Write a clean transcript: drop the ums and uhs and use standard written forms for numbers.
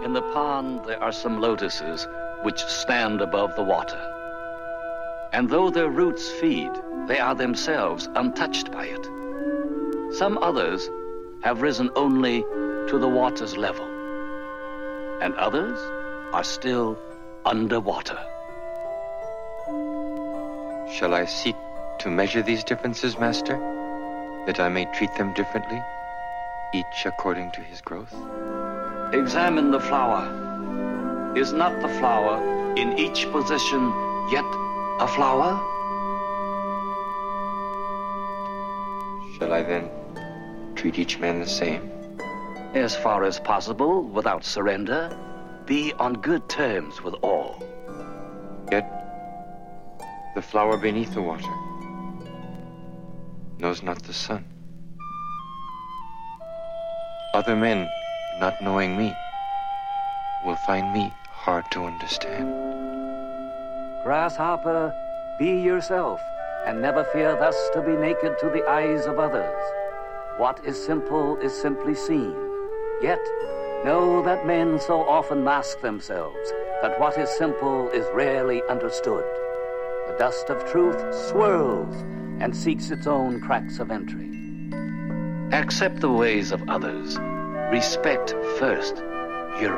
In the pond, there are some lotuses which stand above the water. And though their roots feed, they are themselves untouched by it. Some others have risen only to the water's level, and others are still underwater. Shall I seek to measure these differences, Master, that I may treat them differently, each according to his growth? Examine the flower. Is not the flower in each position yet a flower? Shall I then treat each man the same? As far as possible, without surrender, be on good terms with all. Yet, the flower beneath the water knows not the sun. Other men, not knowing me, will find me hard to understand. Grasshopper, be yourself, and never fear thus to be naked to the eyes of others. What is simple is simply seen. Yet, know that men so often mask themselves that what is simple is rarely understood. The dust of truth swirls and seeks its own cracks of entry. Accept the ways of others. Respect first